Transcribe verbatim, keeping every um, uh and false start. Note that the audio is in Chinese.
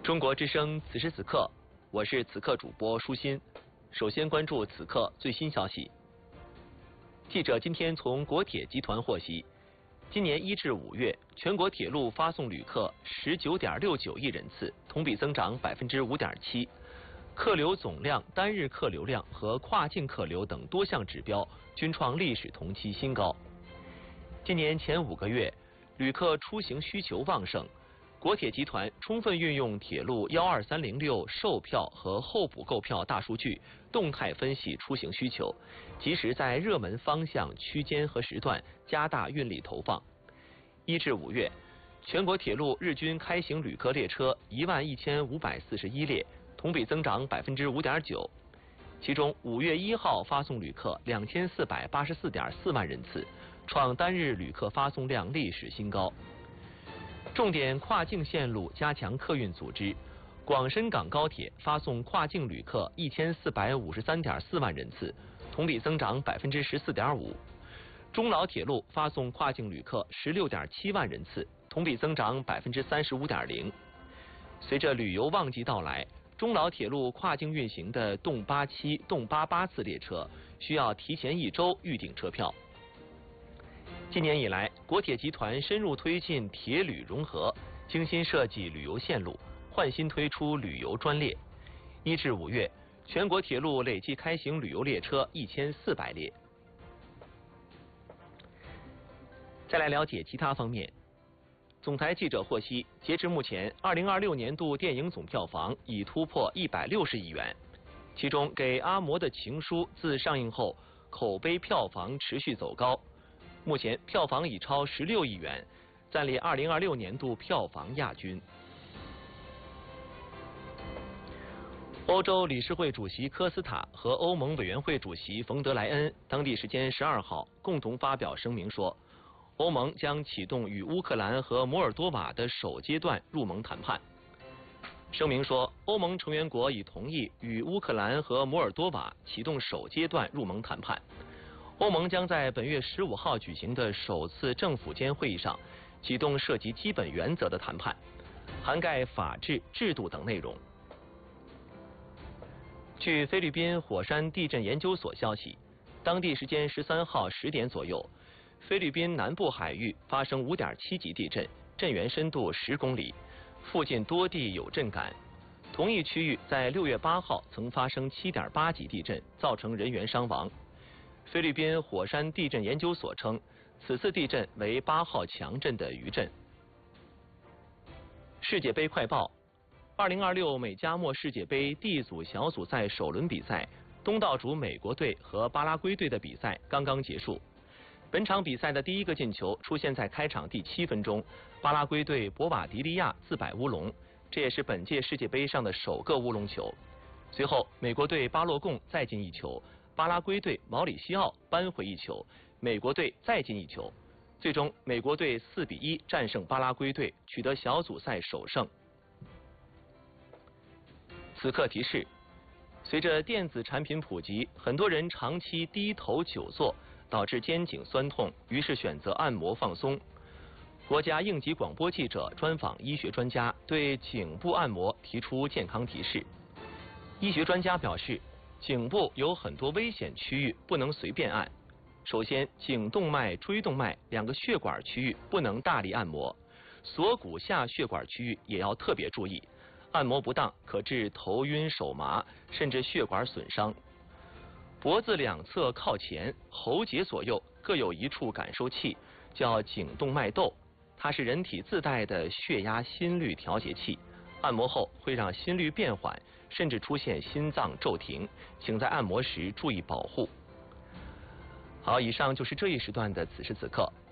中国之声此时此刻，我是此刻主播舒心。首先关注此刻最新消息。记者今天从国铁集团获悉，今年一至五月，全国铁路发送旅客十九点六九亿人次，同比增长百分之五点七，客流总量、单日客流量和跨境客流等多项指标均创历史同期新高。今年前五个月，旅客出行需求旺盛。国铁集团充分运用铁路幺二三零六售票和候补购票大数据，动态分析出行需求，及时在热门方向、区间和时段加大运力投放。一至五月，全国铁路日均开行旅客列车一万一千五百四十一列，同比增长百分之五点九。其中，五月一号发送旅客两千四百八十四点四万人次，创单日旅客发送量历史新高。重点跨境线路加强客运组织，广深港高铁发送跨境旅客一千四百五十三点四万人次，同比增长百分之十四点五。中老铁路发送跨境旅客十六点七万人次，同比增长百分之三十五点零。随着旅游旺季到来，中老铁路跨境运行的动八七、动八八次列车需要提前一周预订车票。今年以来，国铁集团深入推进铁旅融合，精心设计旅游线路，换新推出旅游专列。一至五月，全国铁路累计开行旅游列车一千四百列。再来了解其他方面。总台记者获悉，截至目前，二零二六年度电影总票房已突破一百六十亿元，其中《给阿嬷的情书》自上映后，口碑票房持续走高。目前票房已超十六亿元，暂列二零二六年度票房亚军。欧洲理事会主席科斯塔和欧盟委员会主席冯德莱恩当地时间十二号共同发表声明说，欧盟将启动与乌克兰和摩尔多瓦的首阶段入盟谈判。声明说，欧盟成员国已同意与乌克兰和摩尔多瓦启动首阶段入盟谈判。欧盟将在本月十五号举行的首次政府间会议上启动涉及基本原则的谈判，涵盖法治、制度等内容。据菲律宾火山地震研究所消息，当地时间十三号十点左右，菲律宾南部海域发生五点七级地震，震源深度十公里，附近多地有震感。同一区域在六月八号曾发生七点八级地震，造成人员伤亡。菲律宾火山地震研究所称，此次地震为八号强震的余震。世界杯快报：二零二六美加墨世界杯 D 组小组赛首轮比赛，东道主美国队和巴拉圭队的比赛刚刚结束。本场比赛的第一个进球出现在开场第七分钟，巴拉圭队博瓦迪利亚自摆乌龙，这也是本届世界杯上的首个乌龙球。随后，美国队巴洛贡再进一球。巴拉圭队毛里西奥扳回一球，美国队再进一球，最终美国队四比一战胜巴拉圭队，取得小组赛首胜。此刻提示：随着电子产品普及，很多人长期低头久坐，导致肩颈酸痛，于是选择按摩放松。国家应急广播记者专访医学专家，对颈部按摩提出健康提示。医学专家表示，颈部有很多危险区域，不能随便按。首先，颈动脉、椎动脉两个血管区域不能大力按摩，锁骨下血管区域也要特别注意，按摩不当可致头晕手麻，甚至血管损伤。脖子两侧靠前、喉结左右各有一处感受器，叫颈动脉窦，它是人体自带的血压、心率调节器。按摩后会让心率变缓，甚至出现心脏骤停，请在按摩时注意保护。好，以上就是这一时段的此时此刻。